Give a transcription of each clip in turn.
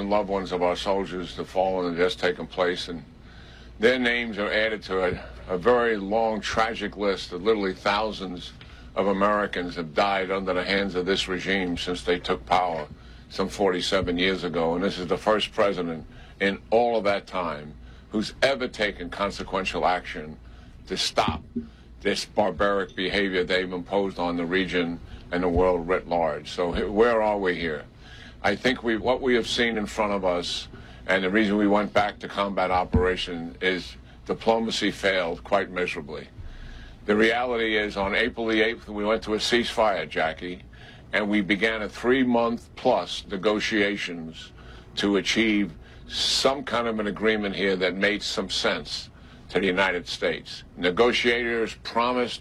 and loved ones of our soldiers, the fallen that just taken place, and their names are added to a very long, tragic list of literally thousands of Americans have died under the hands of this regime since they took power some 47 years ago. And this is the first president in all of that time who's ever taken consequential action to stop this barbaric behavior they've imposed on the region and the world writ large. So where are we here? I think what we have seen in front of us, and the reason we went back to combat operation, is diplomacy failed quite miserably. The reality is, on April the 8th, we went to a ceasefire, Jackie, and we began a 3-month-plus negotiations to achieve some kind of an agreement here that made some sense to the United States. Negotiators promised,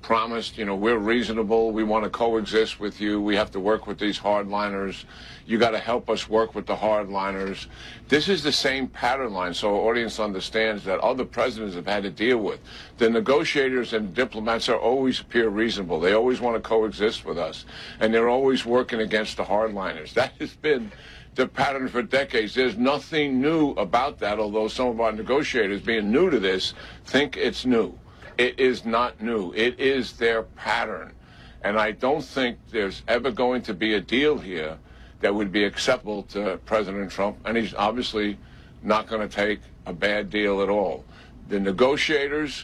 we're reasonable, we want to coexist with you, we have to work with these hardliners, you got to help us work with the hardliners. This is the same pattern line, so our audience understands, that other presidents have had to deal with. The negotiators and diplomats always appear reasonable. They always want to coexist with us, and they're always working against the hardliners. That has been the pattern for decades. There's nothing new about that, although some of our negotiators, being new to this, think it's new. It is not new. It is their pattern. And I don't think there's ever going to be a deal here that would be acceptable to President Trump, and he's obviously not going to take a bad deal at all. The negotiators,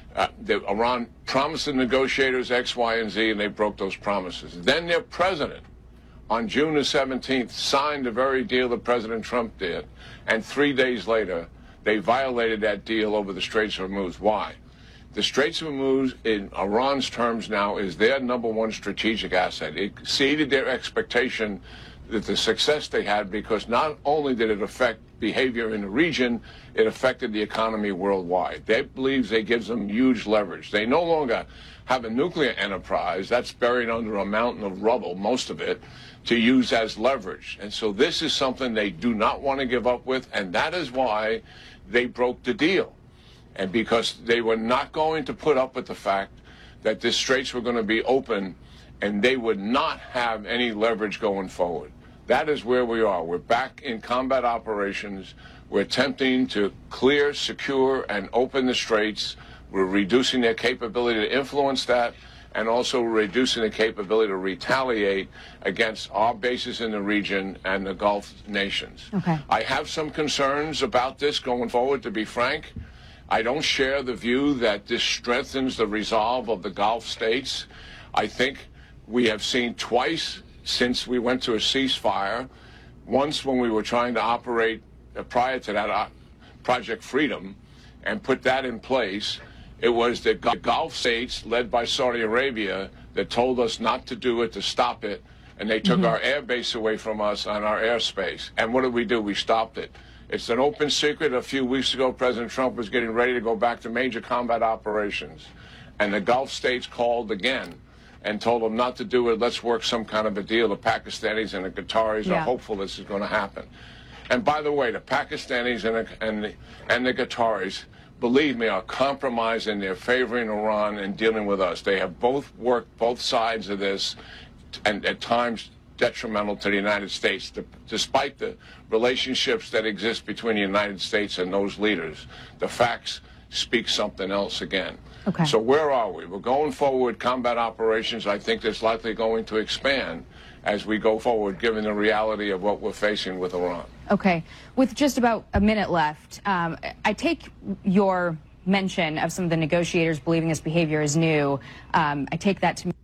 Iran promised the negotiators X, Y, and Z, and they broke those promises. Then their president, on June the 17th, signed the very deal that President Trump did, and 3 days later, they violated that deal over the Straits of Hormuz. Why? The Straits of Hormuz, in Iran's terms now, is their #1 strategic asset. It exceeded their expectation, that the success they had, because not only did it affect behavior in the region, it affected the economy worldwide. They believe it gives them huge leverage. They no longer have a nuclear enterprise that's buried under a mountain of rubble, most of it, to use as leverage. And so this is something they do not want to give up with, and that is why they broke the deal. And because they were not going to put up with the fact that the straits were going to be open and they would not have any leverage going forward. That is where we are. We're back in combat operations. We're attempting to clear, secure, and open the straits. We're reducing their capability to influence that, and also reducing the capability to retaliate against our bases in the region and the Gulf nations. Okay. I have some concerns about this going forward, to be frank. I don't share the view that this strengthens the resolve of the Gulf states. I think we have seen twice since we went to a ceasefire, once when we were trying to operate prior to that Project Freedom and put that in place. It was the Gulf states, led by Saudi Arabia, that told us not to do it, to stop it, and they took our air base away from us on our airspace. And what did we do? We stopped it. It's an open secret. A few weeks ago, President Trump was getting ready to go back to major combat operations, and the Gulf states called again and told them not to do it. Let's work some kind of a deal. The Pakistanis and the Qataris are hopeful this is going to happen. And by the way, the Pakistanis and the Qataris, believe me, are compromising. They're favoring Iran and dealing with us. They have both worked both sides of this, and at times detrimental to the United States. Despite the relationships that exist between the United States and those leaders, the facts speak something else again. Okay. So where are we? We're going forward with combat operations. I think that's likely going to expand as we go forward, given the reality of what we're facing with Iran. Okay. With just about a minute left, I take your mention of some of the negotiators believing this behavior is new. I take that to...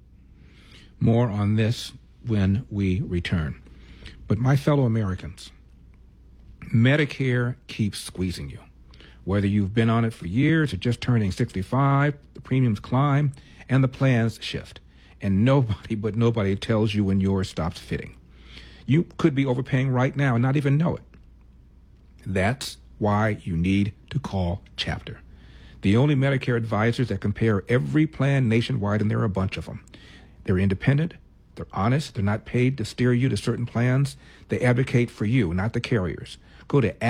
More on this when we return. But my fellow Americans, Medicare keeps squeezing you. Whether you've been on it for years or just turning 65, the premiums climb and the plans shift. And nobody tells you when yours stops fitting. You could be overpaying right now and not even know it. That's why you need to call Chapter, the only Medicare advisors that compare every plan nationwide, and there are a bunch of them. They're independent, they're honest, they're not paid to steer you to certain plans. They advocate for you, not the carriers. Go to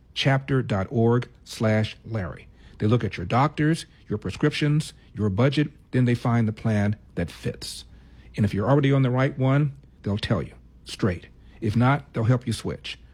askchapter.org/Larry. They look at your doctors, your prescriptions, your budget, then they find the plan that fits. And if you're already on the right one, they'll tell you straight. If not, they'll help you switch.